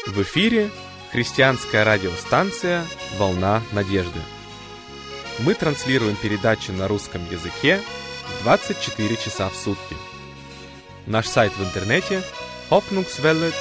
В эфире христианская радиостанция «Волна надежды». Мы транслируем передачи на русском языке 24 часа в сутки. Наш сайт в интернете hoffnungswelle.de